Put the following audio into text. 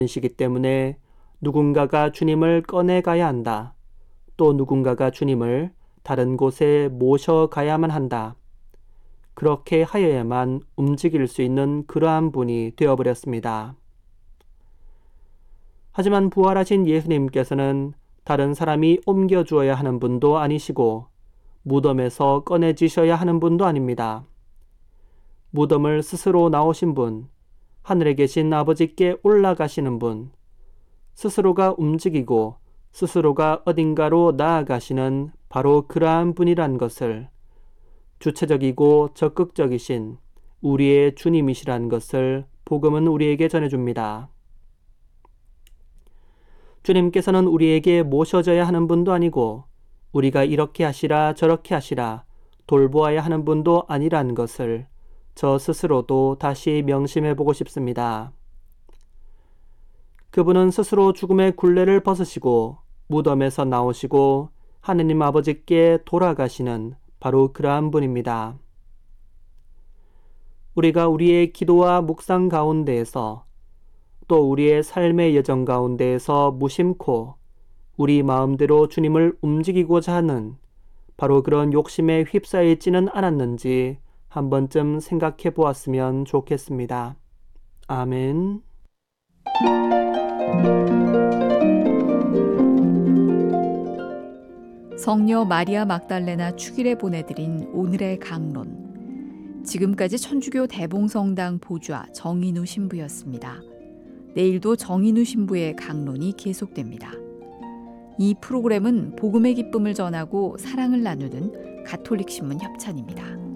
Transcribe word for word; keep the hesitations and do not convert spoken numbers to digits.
시기 때문에 누군가가 주님을 꺼내가야 한다. 또 누군가가 주님을 다른 곳에 모셔가야만 한다. 그렇게 하여야만 움직일 수 있는 그러한 분이 되어버렸습니다. 하지만 부활하신 예수님께서는 다른 사람이 옮겨주어야 하는 분도 아니시고 무덤에서 꺼내지셔야 하는 분도 아닙니다. 무덤을 스스로 나오신 분, 하늘에 계신 아버지께 올라가시는 분, 스스로가 움직이고 스스로가 어딘가로 나아가시는 바로 그러한 분이란 것을, 주체적이고 적극적이신 우리의 주님이시란 것을 복음은 우리에게 전해줍니다. 주님께서는 우리에게 모셔져야 하는 분도 아니고 우리가 이렇게 하시라 저렇게 하시라 돌보아야 하는 분도 아니란 것을 저 스스로도 다시 명심해 보고 싶습니다. 그분은 스스로 죽음의 굴레를 벗으시고 무덤에서 나오시고 하느님 아버지께 돌아가시는 바로 그러한 분입니다. 우리가 우리의 기도와 묵상 가운데에서 또 우리의 삶의 여정 가운데에서 무심코 우리 마음대로 주님을 움직이고자 하는 바로 그런 욕심에 휩싸이지는 않았는지 한 번쯤 생각해 보았으면 좋겠습니다. 아멘. 성녀 마리아 막달레나 축일에 보내드린 오늘의 강론. 지금까지 천주교 대봉성당 보좌 정인우 신부였습니다. 내일도 정인우 신부의 강론이 계속됩니다. 이 프로그램은 복음의 기쁨을 전하고 사랑을 나누는 가톨릭 신문 협찬입니다.